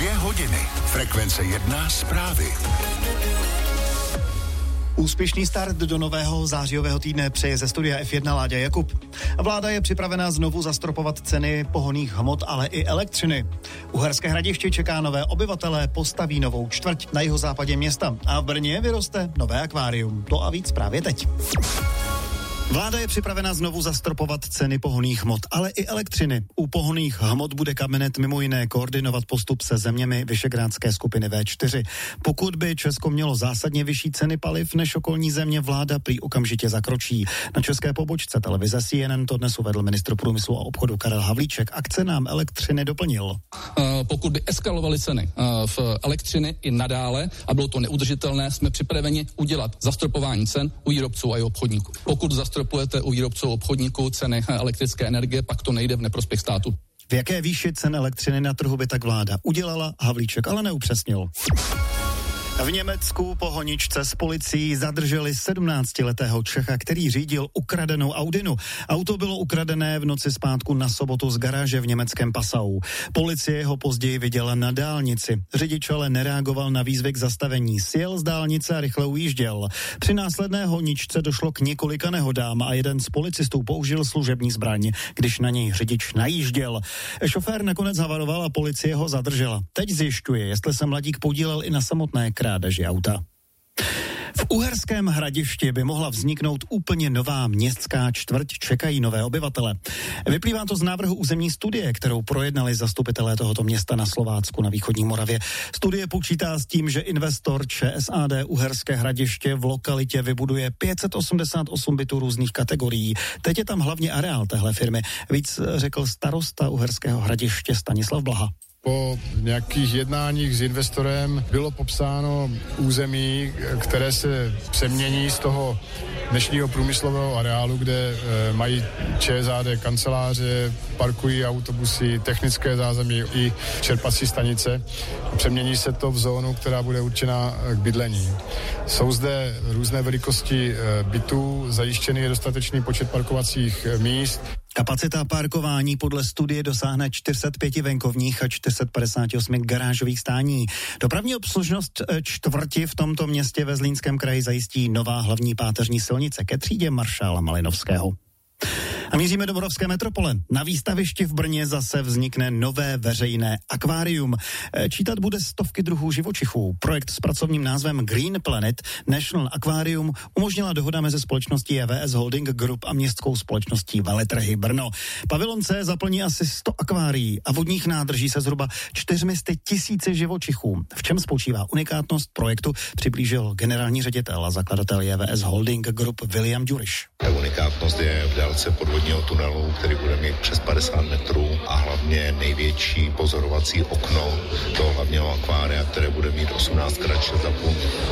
2 hodiny. Frekvence 1 zprávy. Úspěšný start do nového zářijového týdne přeje ze studia F1 Láďa Jakub. Vláda je připravená znovu zastropovat ceny pohonných hmot, ale i elektřiny. Uherské Hradiště čeká nové obyvatele, postaví novou čtvrť na jihozápadě města a v Brně vyroste nové akvárium. To a víc právě teď. Vláda je připravena znovu zastropovat ceny pohonných hmot, ale i elektřiny. U pohonných hmot bude kabinet mimo jiné koordinovat postup se zeměmi Visegrádské skupiny V4. Pokud by Česko mělo zásadně vyšší ceny paliv než okolní země, vláda prý okamžitě zakročí. Na české pobočce televize CNN to dnes uvedl ministr průmyslu a obchodu Karel Havlíček a k cenám elektřiny doplnil. Pokud by eskalovaly ceny v elektřiny i nadále a bylo to neudržitelné, jsme připraveni udělat zastropování cen u výrobců a i obchodníků. Pokud zastropujete u výrobců obchodníků ceny elektrické energie, pak to nejde v neprospěch státu. V jaké výši cen elektřiny na trhu by tak vláda udělala, Havlíček ale neupřesnil. V Německu po honičce s policií zadrželi 17letého Čecha, který řídil ukradenou Audinu. Auto bylo ukradené v noci z pátku na sobotu z garáže v německém Passau. Policie ho později viděla na dálnici. Řidič ale nereagoval na výzvy k zastavení. Sjel z dálnice a rychle ujížděl. Při následné honičce došlo k několika nehodám a jeden z policistů použil služební zbraň, když na něj řidič najížděl. Šofér nakonec havaroval a policie ho zadržela. Teď zjišťuje, jestli se mladík podílel i na samotné krádeži auta. V Uherském Hradišti by mohla vzniknout úplně nová městská čtvrť, čekají nové obyvatele. Vyplývá to z návrhu územní studie, kterou projednali zastupitelé tohoto města na Slovácku na východní Moravě. Studie počítá s tím, že investor ČSAD Uherské Hradiště v lokalitě vybuduje 588 bytů různých kategorií. Teď je tam hlavně areál téhle firmy. Víc řekl starosta Uherského Hradiště Stanislav Blaha. Po nějakých jednáních s investorem bylo popsáno území, které se přemění z toho dnešního průmyslového areálu, kde mají ČSAD kanceláře, parkují autobusy, technické zázemí i čerpací stanice. Přemění se to v zónu, která bude určena k bydlení. Jsou zde různé velikosti bytů, zajištěný je dostatečný počet parkovacích míst. Kapacita parkování podle studie dosáhne 405 venkovních a 458 garážových stání. Dopravní obslužnost čtvrti v tomto městě ve Zlínském kraji zajistí nová hlavní páteřní silnice ke třídě maršála Malinovského. A míříme do Moravské metropole. Na výstavišti v Brně zase vznikne nové veřejné akvárium. Čítat bude stovky druhů živočichů. Projekt s pracovním názvem Green Planet National Aquarium umožnila dohoda mezi společností EVS Holding Group a městskou společností Veletrhy Brno. Pavilon C zaplní asi 100 akvárií a vodních nádrží se zhruba 400 000 živočichů. V čem spočívá unikátnost projektu, přiblížil generální ředitel a zakladatel EVS Holding Group William Duriš. Unikátnost je v délce podvodního tunelu, který bude mít přes 50 metrů a hlavně největší pozorovací okno toho hlavního akvária, které bude mít 18x6,5